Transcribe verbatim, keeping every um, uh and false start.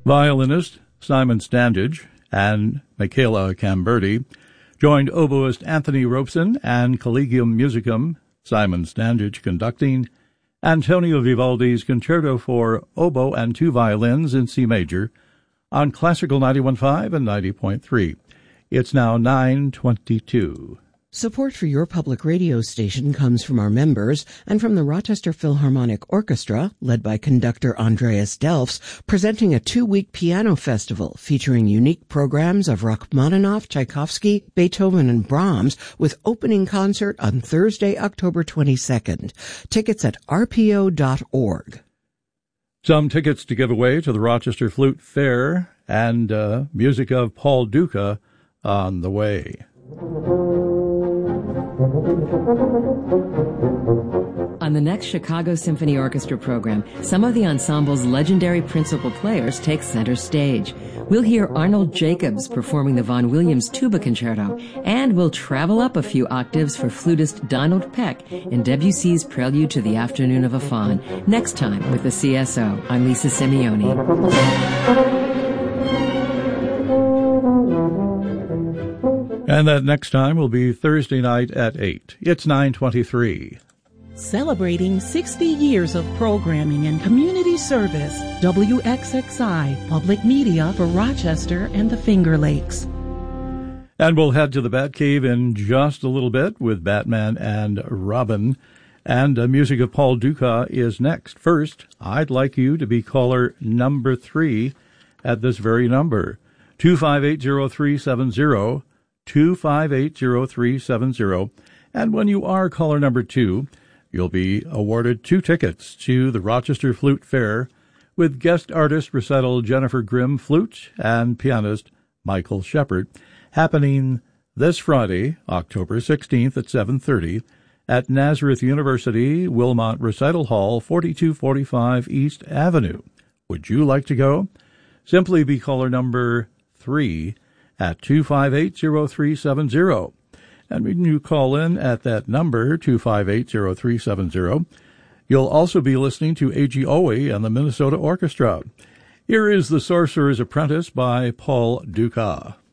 Violinist Simon Standage and Michaela Camberti joined oboist Anthony Robeson and Collegium Musicum, Simon Standage conducting, Antonio Vivaldi's Concerto for Oboe and Two Violins in C Major on Classical ninety-one point five and ninety point three. It's now nine twenty-two. Support for your public radio station comes from our members and from the Rochester Philharmonic Orchestra, led by conductor Andreas Delfs, presenting a two-week piano festival featuring unique programs of Rachmaninoff, Tchaikovsky, Beethoven, and Brahms, with opening concert on Thursday, October twenty-second. Tickets at r p o dot org. Some tickets to give away to the Rochester Flute Fair and uh, music of Paul Duca on the way. On the next Chicago Symphony Orchestra program, some of the ensemble's legendary principal players take center stage. We'll hear Arnold Jacobs performing the Vaughan Williams Tuba Concerto, and we'll travel up a few octaves for flutist Donald Peck in Debussy's Prelude to the Afternoon of a Faun. Next time with the C S O, I'm Lisa Simeone. And that next time will be Thursday night at eight. It's nine twenty-three. Celebrating sixty years of programming and community service, W X X I, public media for Rochester and the Finger Lakes. And we'll head to the Batcave in just a little bit with Batman and Robin. And uh, music of Paul Duca is next. First, I'd like you to be caller number three at this very number, two five eight zero three seven zero. two five eight zero three seven zero. And when you are caller number two, you'll be awarded two tickets to the Rochester Flute Fair with guest artist recital Jennifer Grimm Flute and pianist Michael Shepard, happening this Friday, October sixteenth at seven thirty at Nazareth University, Wilmot Recital Hall, forty-two forty-five East Avenue. Would you like to go? Simply be caller number three at two five eight zero three seven zero. And when you call in at that number, two five eight zero three seven zero, you'll also be listening to A G Owe and the Minnesota Orchestra. Here is The Sorcerer's Apprentice by Paul Duca.